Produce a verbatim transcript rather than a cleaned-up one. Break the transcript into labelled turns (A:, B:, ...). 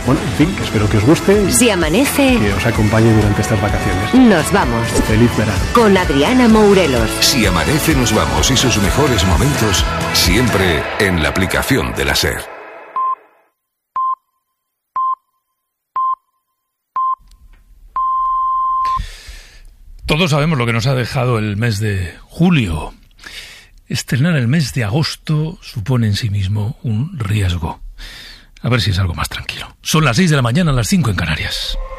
A: Bueno, en fin, espero que os guste.
B: Si amanece,
A: que os acompañe durante estas vacaciones.
B: Nos vamos.
A: Feliz verano.
B: Con Adriana Mourelos.
C: Si amanece, nos vamos y sus mejores momentos siempre en la aplicación de la SER.
D: Todos sabemos lo que nos ha dejado el mes de julio. Estrenar el mes de agosto supone en sí mismo un riesgo. A ver si es algo más tranquilo. Son las seis de la mañana, las cinco en Canarias.